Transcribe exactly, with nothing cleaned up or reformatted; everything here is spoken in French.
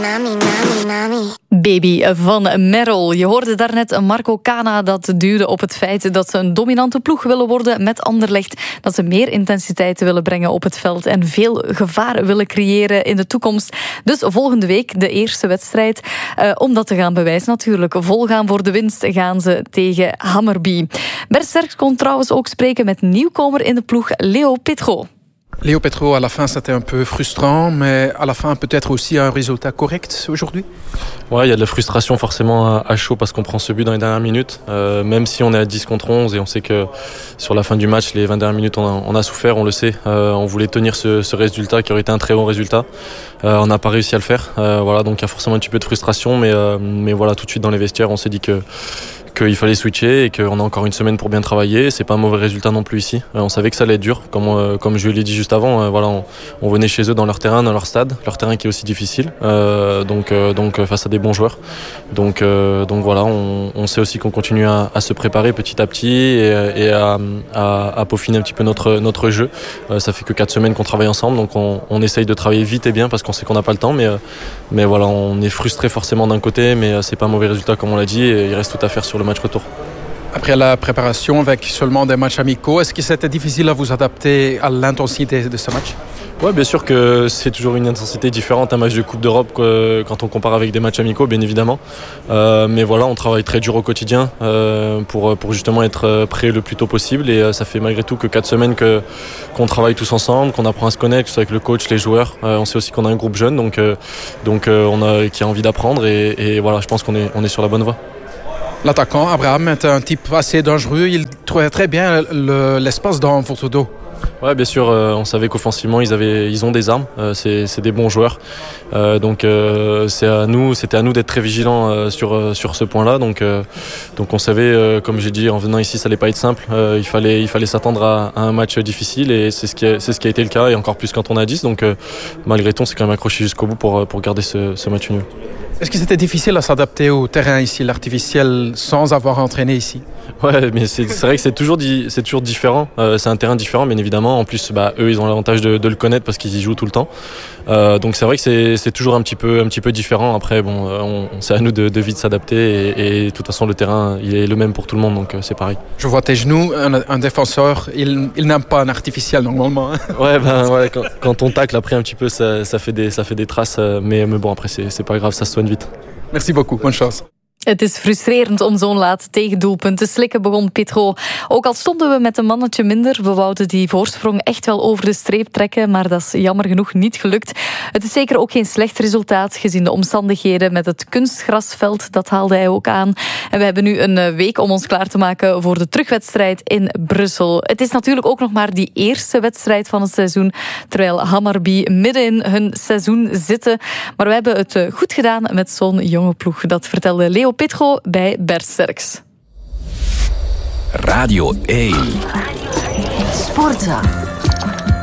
nami, nami, nami. Baby van Merrill. Je hoorde daarnet Marco Cana dat duwde op het feit dat ze een dominante ploeg willen worden met Anderlecht. Dat ze meer intensiteit willen brengen op het veld en veel gevaar willen creëren in de toekomst. Dus volgende week de eerste wedstrijd. Uh, om dat te gaan bewijzen natuurlijk. Volgaan voor de winst gaan ze tegen Hammarby. Berserk kon trouwens ook spreken met nieuwkomer in de ploeg Léo Petro. Léo Petro, à la fin, c'était un peu frustrant, mais à la fin, peut-être aussi un résultat correct aujourd'hui? Ouais, il y a de la frustration forcément à chaud parce qu'on prend ce but dans les dernières minutes. Euh, même si on est à dix contre onze et on sait que sur la fin du match, les vingt dernières minutes, on a, on a souffert, on le sait. Euh, on voulait tenir ce, ce résultat qui aurait été un très bon résultat. Euh, on n'a pas réussi à le faire. Euh, voilà, donc il y a forcément un petit peu de frustration, mais, euh, mais voilà, tout de suite dans les vestiaires, on s'est dit que qu'il fallait switcher et qu'on a encore une semaine pour bien travailler. C'est pas un mauvais résultat non plus ici. On savait que ça allait être dur, comme, euh, comme je l'ai dit juste avant. Voilà, on, on venait chez eux dans leur terrain, dans leur stade, leur terrain qui est aussi difficile. Euh, donc, euh, donc face à des bons joueurs. Donc, euh, donc voilà, on, on sait aussi qu'on continue à, à se préparer petit à petit et, et à, à, à peaufiner un petit peu notre, notre jeu. Euh, ça fait que quatre semaines qu'on travaille ensemble, donc on, on essaye de travailler vite et bien parce qu'on sait qu'on n'a pas le temps. Mais, mais voilà, on est frustré forcément d'un côté, mais c'est pas un mauvais résultat comme on l'a dit. Et il reste tout à faire sur le match retour. Après la préparation avec seulement des matchs amicaux, est-ce que c'était difficile à vous adapter à l'intensité de ce match? Oui, bien sûr que c'est toujours une intensité différente, un match de Coupe d'Europe quand on compare avec des matchs amicaux, bien évidemment. Euh, mais voilà, on travaille très dur au quotidien euh, pour, pour justement être prêt le plus tôt possible. Et euh, ça fait malgré tout que quatre semaines que, qu'on travaille tous ensemble, qu'on apprend à se connaître, que ce soit avec le coach, les joueurs. Euh, on sait aussi qu'on a un groupe jeune donc, euh, donc, euh, on a, qui a envie d'apprendre. Et, et voilà, je pense qu'on est, on est sur la bonne voie. L'attaquant, Abraham, est un type assez dangereux. Il trouvait très bien le, l'espace dans votre dos. Ouais, bien sûr, euh, on savait qu'offensivement ils avaient, ils ont des armes, euh, c'est, c'est des bons joueurs. Euh, donc euh, c'est à nous, c'était à nous d'être très vigilants euh, sur euh, sur ce point-là. Donc euh, donc on savait, euh, comme j'ai dit, en venant ici, ça allait pas être simple. Euh, il fallait il fallait s'attendre à, à un match difficile et c'est ce qui a, c'est ce qui a été le cas et encore plus quand on a dix. Donc euh, malgré tout, on s'est quand même accroché jusqu'au bout pour pour garder ce, ce match nul. Est-ce que c'était difficile à s'adapter au terrain ici, l'artificiel, sans avoir entraîné ici? Ouais, mais c'est, c'est vrai que c'est toujours, di- c'est toujours différent. Euh, c'est un terrain différent, bien évidemment. En plus, bah, eux, ils ont l'avantage de, de le connaître parce qu'ils y jouent tout le temps. Euh, donc c'est vrai que c'est, c'est toujours un petit peu, un petit peu différent. Après, bon, on, c'est à nous de, de vite s'adapter et, et de toute façon, le terrain, il est le même pour tout le monde, donc euh, c'est pareil. Je vois tes genoux. Un, un défenseur, il, il n'aime pas un artificiel normalement. Hein. Ouais, ben ouais, quand, quand on tacle après un petit peu, ça, ça fait des, ça fait des traces. Mais, mais bon, après, c'est, c'est pas grave, ça se soigne vite. Merci beaucoup, bonne chance. Het is frustrerend om zo'n laat tegendoelpunt te slikken, begon Petro. Ook al stonden we met een mannetje minder, we wouden die voorsprong echt wel over de streep trekken, maar dat is jammer genoeg niet gelukt. Het is zeker ook geen slecht resultaat, gezien de omstandigheden met het kunstgrasveld, dat haalde hij ook aan. En we hebben nu een week om ons klaar te maken voor de terugwedstrijd in Brussel. Het is natuurlijk ook nog maar die eerste wedstrijd van het seizoen, terwijl Hammarby midden in hun seizoen zitten. Maar we hebben het goed gedaan met zo'n jonge ploeg, dat vertelde Léo Petro bij Berserks. Radio één. Sportza.